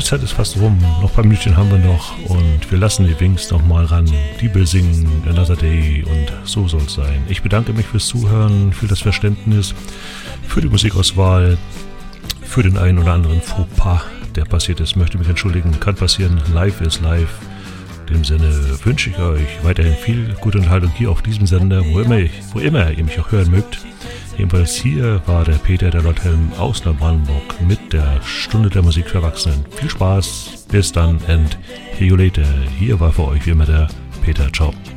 Zeit ist fast rum. Noch ein paar Minütchen haben wir noch und wir lassen die Wings noch mal ran. Die will singen Another Day und so soll es sein. Ich bedanke mich fürs Zuhören, für das Verständnis, für die Musikauswahl, für den einen oder anderen Fauxpas, der passiert ist. Möchte mich entschuldigen, kann passieren. Live ist live. In dem Sinne wünsche ich euch weiterhin viel gute Unterhaltung hier auf diesem Sender, wo immer ihr mich auch hören mögt. Jedenfalls hier war der Peter, der Lothelm aus Neubrandenburg mit der Stunde der Musik für Erwachsenen. Viel Spaß, bis dann and see you later. Hier war für euch wie immer der Peter. Ciao.